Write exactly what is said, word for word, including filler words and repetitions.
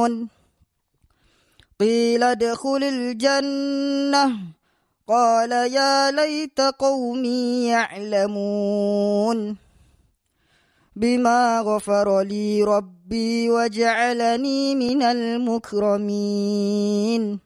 يعلمون قيل ادخل الجنة قال يا ليت قومي يعلمون بما غفر لي ربي وجعلني من المكرمين